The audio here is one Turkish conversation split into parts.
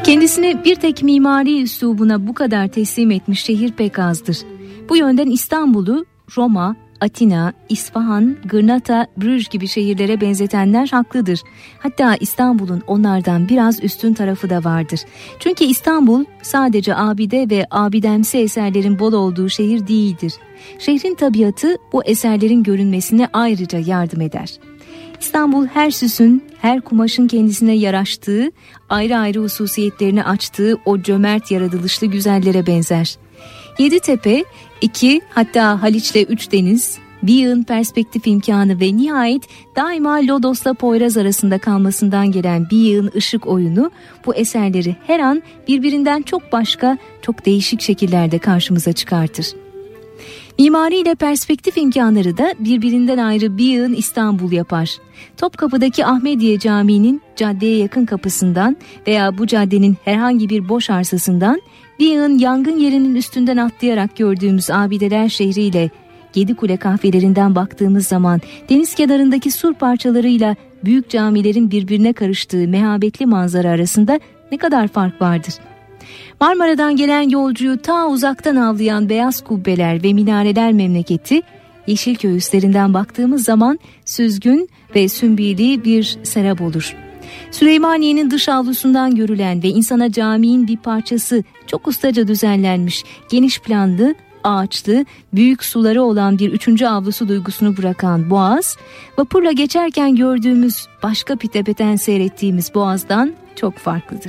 Kendisini bir tek mimari üslubuna bu kadar teslim etmiş şehir pek azdır. Bu yönden İstanbul'u Roma, Atina, İsfahan, Gırnata, Brüj gibi şehirlere benzetenler haklıdır. Hatta İstanbul'un onlardan biraz üstün tarafı da vardır. Çünkü İstanbul sadece abide ve abidemsi eserlerin bol olduğu şehir değildir. Şehrin tabiatı bu eserlerin görünmesine ayrıca yardım eder. İstanbul her süsün, her kumaşın kendisine yaraştığı, ayrı ayrı hususiyetlerini açtığı o cömert yaratılışlı güzellere benzer. Yeditepe, 2 hatta Haliç'le 3 deniz, bir yığın perspektif imkanı ve nihayet daima Lodos'la Poyraz arasında kalmasından gelen bir yığın ışık oyunu bu eserleri her an birbirinden çok başka, çok değişik şekillerde karşımıza çıkartır. Mimari ile perspektif imkanları da birbirinden ayrı bir yığın İstanbul yapar. Topkapı'daki Ahmediye Camii'nin caddeye yakın kapısından veya bu caddenin herhangi bir boş arsasından bir yığın yangın yerinin üstünden atlayarak gördüğümüz abideler şehriyle Yedikule kahvelerinden baktığımız zaman deniz kenarındaki sur parçalarıyla büyük camilerin birbirine karıştığı mehabetli manzara arasında ne kadar fark vardır. Marmara'dan gelen yolcuyu ta uzaktan avlayan beyaz kubbeler ve minareler memleketi, Yeşilköy üstlerinden baktığımız zaman süzgün ve sümbili bir serap olur. Süleymaniye'nin dış avlusundan görülen ve insana caminin bir parçası çok ustaca düzenlenmiş, geniş planlı, ağaçlı, büyük suları olan bir 3. avlusu duygusunu bırakan Boğaz, vapurla geçerken gördüğümüz başka bir tepeden seyrettiğimiz Boğaz'dan çok farklıdır.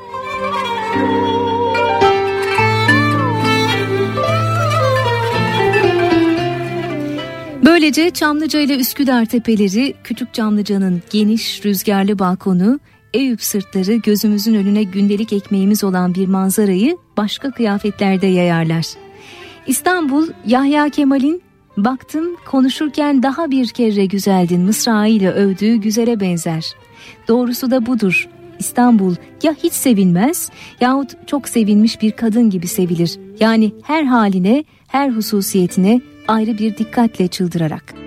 Böylece Çamlıca ile Üsküdar tepeleri, Küçük Çamlıca'nın geniş rüzgarlı balkonu, Eyüp sırtları gözümüzün önüne gündelik ekmeğimiz olan bir manzarayı başka kıyafetlerde yayarlar. İstanbul, Yahya Kemal'in "Baktım konuşurken daha bir kere güzeldin" mısrağıyla övdüğü güzele benzer. Doğrusu da budur. İstanbul ya hiç sevilmez yahut çok sevilmiş bir kadın gibi sevilir. Yani her haline, her hususiyetine ayrı bir dikkatle çıldırarak.